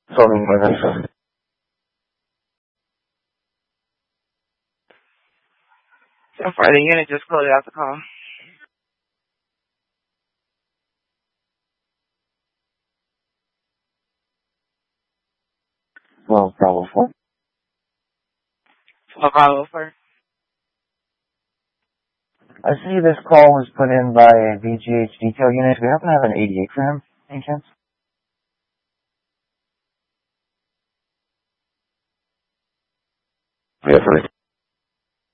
Phoning with us. So far, the unit just closed out the call. Well, Bravo 4. Bravo 4. I see this call was put in by a VGH detail unit. Do we happen to have an 88 for him, any chance? Yeah,